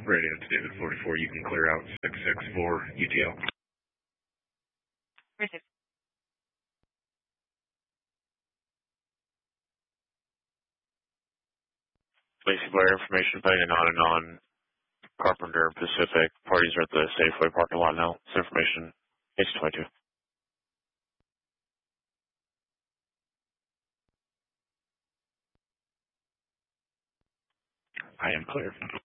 Radio to David 44, you can clear out 664 UTL. Receive. Lacey Blair, information pending on and on. Carpenter, Pacific. Parties are at the Safeway parking lot now. This information, H22. I am clear.